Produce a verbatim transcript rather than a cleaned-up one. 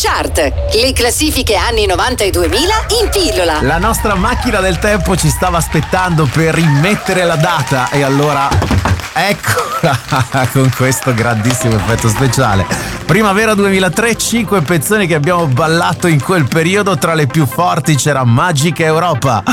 Chart, le classifiche anni novanta e duemila in pillola. La nostra macchina del tempo ci stava aspettando per rimettere la data e allora eccola con questo grandissimo effetto speciale. Primavera duemilatré, cinque pezzoni che abbiamo ballato in quel periodo. Tra le più forti c'era Magica Europa,